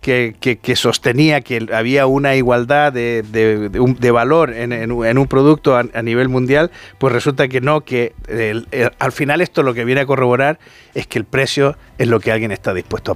que sostenía que había una igualdad de valor en un producto a nivel mundial, pues resulta que no, que al final esto lo que viene a corroborar es que el precio es lo que alguien está dispuesto a